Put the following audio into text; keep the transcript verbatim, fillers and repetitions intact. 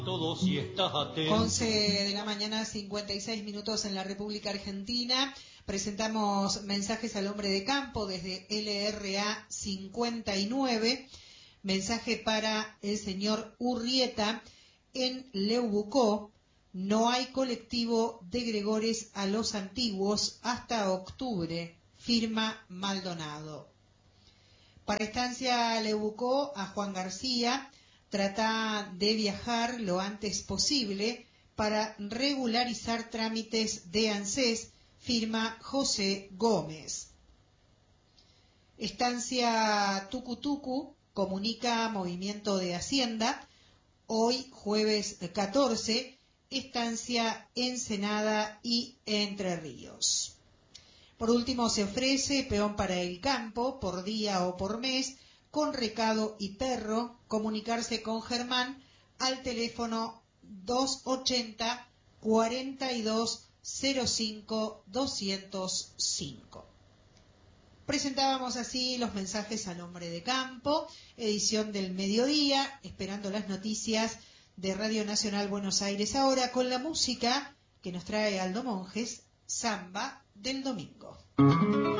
Todo si estás atento. once de la mañana, cincuenta y seis minutos en la República Argentina. Presentamos mensajes al hombre de campo desde L R A cincuenta y nueve. Mensaje para el señor Urrieta. En Leubucó no hay colectivo de Gregores a los antiguos hasta octubre. Firma Maldonado. Para Estancia Leubucó, a Juan García. Trata de viajar lo antes posible para regularizar trámites de ANSES, firma José Gómez. Estancia Tucutucu comunica Movimiento de Hacienda, hoy jueves catorce, Estancia Ensenada y Entre Ríos. Por último, se ofrece peón para el campo, por día o por mes, con recado y perro, comunicarse con Germán al teléfono dos ochenta, cuarenta y dos, cero cinco, doscientos cinco. Presentábamos así los mensajes al hombre de campo, edición del mediodía, esperando las noticias de Radio Nacional Buenos Aires ahora, con la música que nos trae Aldo Monjes, Samba del Domingo.